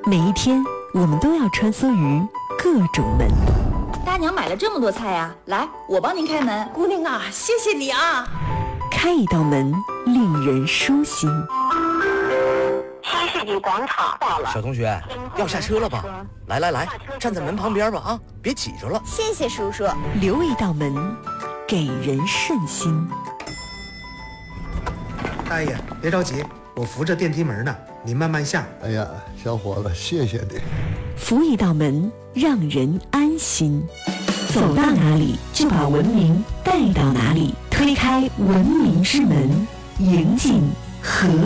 每一天，我们都要穿梭于各种门。 大娘买了这么多菜呀，来，我帮您开门。 姑娘啊，谢谢你啊！ 开一道门，令人舒心。 新世纪广场到了， 小同学，要下车了吧？来，站在门旁边吧啊，别挤着了。 谢谢叔叔。 留一道门，给人顺心。 大爷，别着急，我扶着电梯门呢，你慢慢下。 哎呀，小伙子，谢谢你。 扶一道门，让人安心。走到哪里，就把文明带到哪里。推开文明之门，迎进和